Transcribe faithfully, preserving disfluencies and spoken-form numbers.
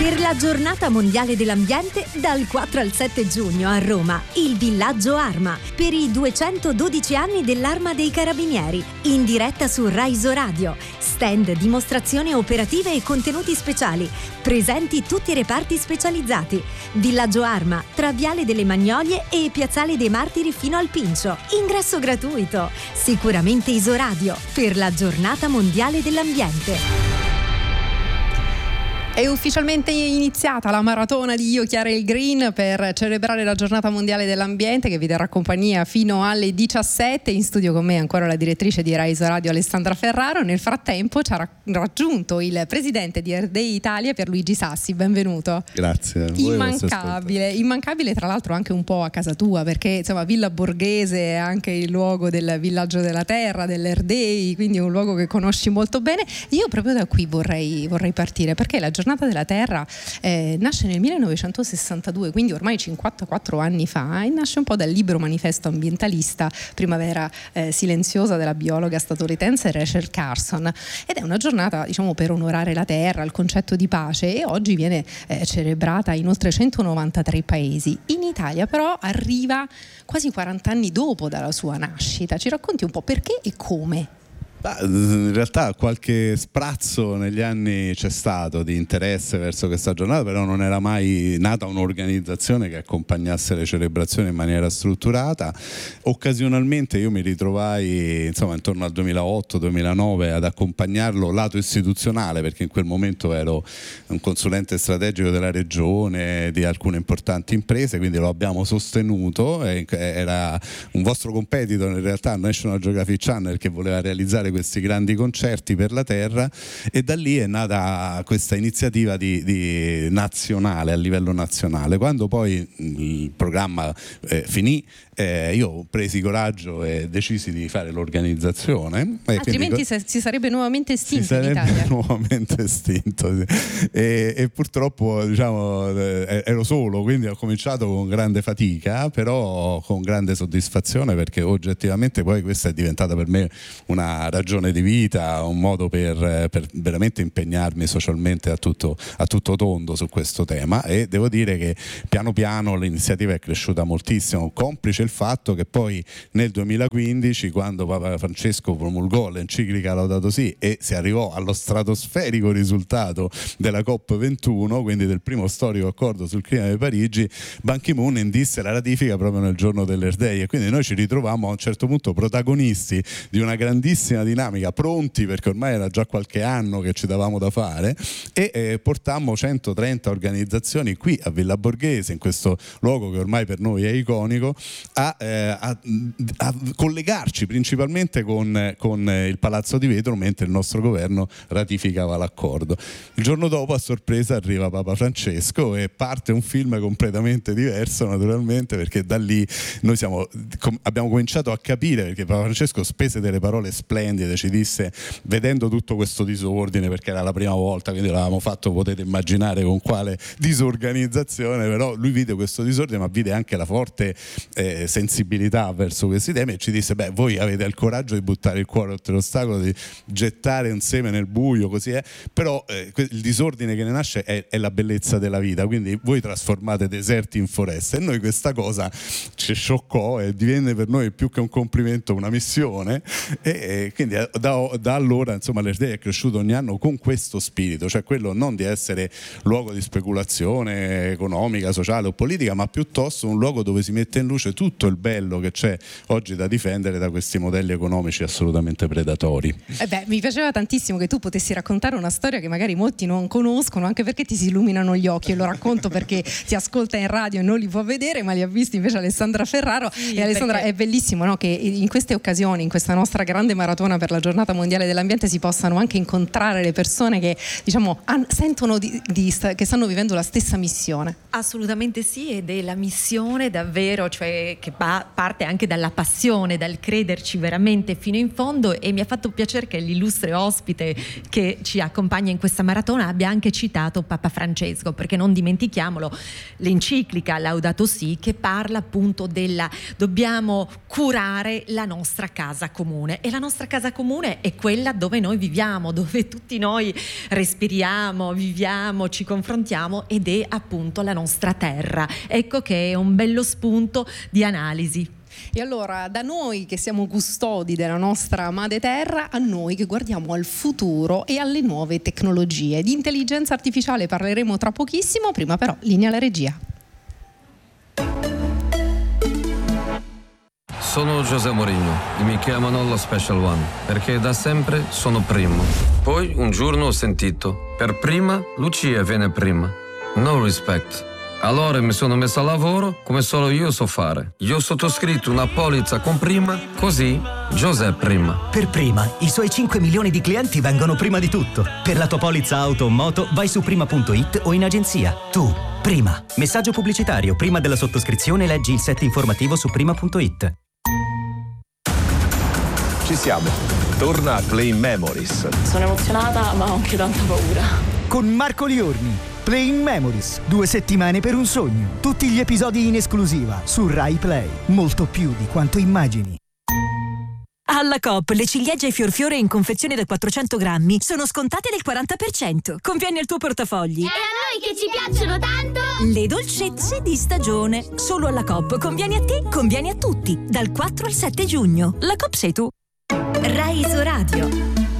Per la giornata mondiale dell'ambiente dal quattro al sette giugno a Roma, il Villaggio Arma, per i duecentododici anni dell'Arma dei Carabinieri, in diretta su Rai Radio, stand, dimostrazioni operative e contenuti speciali, presenti tutti i reparti specializzati. Villaggio Arma, tra Viale delle Magnolie e Piazzale dei Martiri fino al Pincio, ingresso gratuito. Sicuramente Isoradio, per la giornata mondiale dell'ambiente. È ufficialmente iniziata la maratona di Io, Chiara e il Green per celebrare la giornata mondiale dell'ambiente, che vi terrà compagnia fino alle diciassette. In studio con me ancora la direttrice di Rai Radio Alessandra Ferraro. Nel frattempo ci ha raggiunto il presidente di Earth Day Italia, Pierluigi Sassi. Benvenuto. Grazie. Immancabile, immancabile tra l'altro anche un po' a casa tua, perché insomma Villa Borghese è anche il luogo del Villaggio della Terra, dell'Earth Day, quindi è un luogo che conosci molto bene. Io proprio da qui vorrei, vorrei partire, perché la giornata della Terra eh, nasce nel millenovecentosessantadue, quindi ormai cinquantaquattro anni fa, e nasce un po' dal libero manifesto ambientalista Primavera eh, silenziosa della biologa statunitense Rachel Carson, ed è una giornata, diciamo, per onorare la Terra, il concetto di pace, e oggi viene eh, celebrata in oltre centonovantatré paesi. In Italia però arriva quasi quaranta anni dopo dalla sua nascita. Ci racconti un po' perché e come? In realtà qualche sprazzo negli anni c'è stato di interesse verso questa giornata, però non era mai nata un'organizzazione che accompagnasse le celebrazioni in maniera strutturata. Occasionalmente io mi ritrovai, insomma, intorno al duemilaotto duemilanove ad accompagnarlo lato istituzionale, perché in quel momento ero un consulente strategico della regione, di alcune importanti imprese, quindi lo abbiamo sostenuto. Era un vostro competitor in realtà, National Geographic Channel, che voleva realizzare questi grandi concerti per la terra, e da lì è nata questa iniziativa di, di nazionale, a livello nazionale. Quando poi il programma eh, finì, eh, io presi coraggio e decisi di fare l'organizzazione, altrimenti quindi, si sarebbe nuovamente estinto si sarebbe in Italia. nuovamente estinto, sì. e, e purtroppo, diciamo, eh, ero solo, quindi ho cominciato con grande fatica, però con grande soddisfazione, perché oggettivamente poi questa è diventata per me una ragione di vita, un modo per, per veramente impegnarmi socialmente a tutto, a tutto tondo su questo tema. E devo dire che piano piano l'iniziativa è cresciuta moltissimo, complice il fatto che poi nel duemilaquindici, quando Papa Francesco promulgò l'enciclica Laudato Si e si arrivò allo stratosferico risultato della COP ventuno, quindi del primo storico accordo sul clima di Parigi, Ban Ki-moon indisse la ratifica proprio nel giorno dell'Earth Day, e quindi noi ci ritrovammo a un certo punto protagonisti di una grandissima dinamica, pronti, perché ormai era già qualche anno che ci davamo da fare, e eh, portammo centotrenta organizzazioni qui a Villa Borghese, in questo luogo che ormai per noi è iconico, a, eh, a, a collegarci principalmente con, con il Palazzo di Vetro, mentre il nostro governo ratificava l'accordo. Il giorno dopo, a sorpresa, arriva Papa Francesco e parte un film completamente diverso, naturalmente, perché da lì noi siamo, com- abbiamo cominciato a capire, perché Papa Francesco spese delle parole splendide, ci disse, vedendo tutto questo disordine, perché era la prima volta, quindi l'avevamo fatto, potete immaginare con quale disorganizzazione, però lui vide questo disordine, ma vide anche la forte eh, sensibilità verso questi temi, e ci disse: beh, voi avete il coraggio di buttare il cuore oltre l'ostacolo, di gettare un seme nel buio, così è, però eh, il disordine che ne nasce è, è la bellezza della vita, quindi voi trasformate deserti in foreste. E noi questa cosa ci scioccò e divenne per noi più che un complimento una missione, e, e quindi da, da allora, insomma, l'Earth Day è cresciuto ogni anno con questo spirito, cioè quello non di essere luogo di speculazione economica, sociale o politica, ma piuttosto un luogo dove si mette in luce tutto il bello che c'è oggi da difendere da questi modelli economici assolutamente predatori. Eh beh, mi piaceva tantissimo che tu potessi raccontare una storia che magari molti non conoscono, anche perché ti si illuminano gli occhi. Io lo racconto perché ti ascolta in radio e non li può vedere, ma li ha visti invece Alessandra Ferraro. Sì, e Alessandra, perché... è bellissimo, no, che in queste occasioni, in questa nostra grande maratona per la giornata mondiale dell'ambiente, si possano anche incontrare le persone che, diciamo, han, sentono di, di, che stanno vivendo la stessa missione. Assolutamente sì, ed è la missione davvero, cioè che pa- parte anche dalla passione, dal crederci veramente fino in fondo, e mi ha fatto piacere che l'illustre ospite che ci accompagna in questa maratona abbia anche citato Papa Francesco, perché non dimentichiamolo, l'enciclica Laudato Si, che parla appunto della dobbiamo curare la nostra casa comune, e la nostra casa comune è quella dove noi viviamo, dove tutti noi respiriamo, viviamo, ci confrontiamo, ed è appunto la nostra terra. Ecco che è un bello spunto di analisi. E allora, da noi che siamo custodi della nostra madre terra, a noi che guardiamo al futuro e alle nuove tecnologie. Di intelligenza artificiale parleremo tra pochissimo, prima però linea alla regia. Sono José Mourinho e mi chiamano lo Special One perché da sempre sono primo. Poi un giorno ho sentito, per prima Lucia viene prima. No respect. Allora mi sono messo a lavoro come solo io so fare. Io ho sottoscritto una polizza con prima, così José prima. Per prima, i suoi cinque milioni di clienti vengono prima di tutto. Per la tua polizza auto o moto vai su prima punto it o in agenzia. Tu, prima. Messaggio pubblicitario. Prima della sottoscrizione leggi il set informativo su prima punto it. Ci siamo. Torna a Playing Memories. Sono emozionata ma ho anche tanta paura. Con Marco Liorni, Playing Memories, due settimane per un sogno. Tutti gli episodi in esclusiva su Rai Play. Molto più di quanto immagini. Alla Coop le ciliegie e fiorfiore in confezione da quattrocento grammi sono scontate del quaranta per cento. Conviene al tuo portafogli. E a noi che ci piacciono tanto! Le dolcezze di stagione. Solo alla Coop. Conviene a te, conviene a tutti. Dal quattro al sette giugno. La Coop sei tu. Rai Radio.